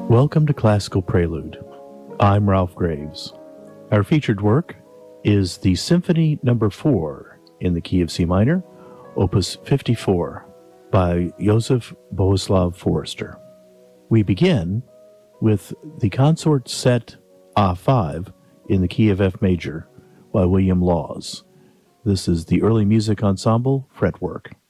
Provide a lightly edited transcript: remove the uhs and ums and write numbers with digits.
Welcome to Classical Prelude. I'm Ralph Graves. Our featured work is the Symphony No. 4 in the key of C minor, Opus 54, by Joseph Bohuslav Forster. We begin with the Consort Set A5 in the key of F major by William Laws. This is the Early Music Ensemble fretwork.